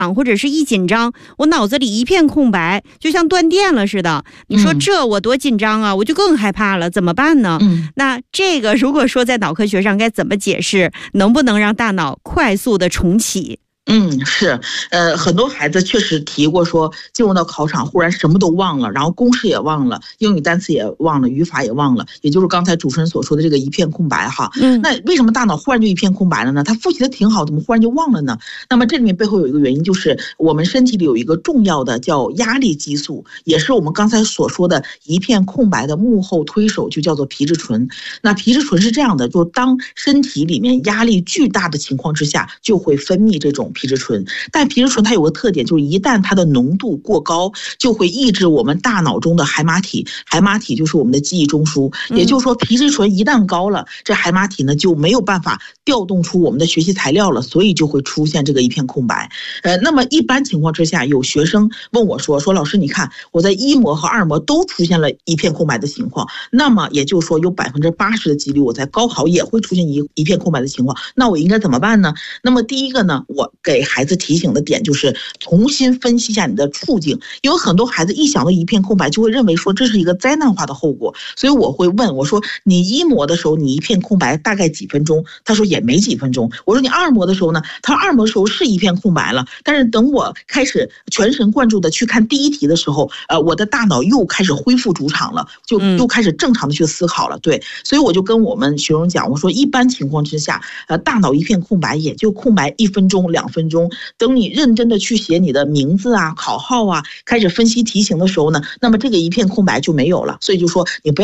或者是一紧张，我脑子里一片空白，就像断电了似的。你说这我多紧张啊，我就更害怕了，怎么办呢？那这个如果说在脑科学上该怎么解释，能不能让大脑快速的重启？ 是，很多孩子确实提过说，进入到考场忽然什么都忘了，然后公式也忘了，英语单词也忘了，语法也忘了，也就是刚才主持人所说的这个一片空白哈。那为什么大脑忽然就一片空白了呢？他复习的挺好，怎么忽然就忘了呢？那么这里面背后有一个原因，就是我们身体里有一个重要的叫压力激素，也是我们刚才所说的一片空白的幕后推手，就叫做皮质醇。那皮质醇是这样的，就当身体里面压力巨大的情况之下，就会分泌这种皮质醇。但皮质醇它有个特点，就是一旦它的浓度过高，就会抑制我们大脑中的海马体，海马体就是我们的记忆中枢。也就是说，皮质醇一旦高了，这海马体呢就没有办法调动出我们的学习材料了，所以就会出现这个一片空白。那么一般情况之下，有学生问我说老师，你看我在一模和二模都出现了一片空白的情况，那么也就是说有80%的几率我在高考也会出现一片空白的情况，那我应该怎么办呢？那么第一个呢，我给孩子提醒的点就是重新分析一下你的处境，因为很多孩子一想到一片空白就会认为说这是一个灾难化的后果，所以我会问我说，你一模的时候你一片空白大概几分钟？他说也没几分钟。我说你二模的时候呢？他说二模的时候是一片空白了，但是等我开始全神贯注的去看第一题的时候，我的大脑又开始恢复主场了，就又开始正常的去思考了。对，所以我就跟我们学生讲，我说一般情况之下，大脑一片空白也就空白1分钟2分钟，等你认真的去写你的名字啊、考号啊，开始分析题型的时候呢，那么这个一片空白就没有了。所以就说你不要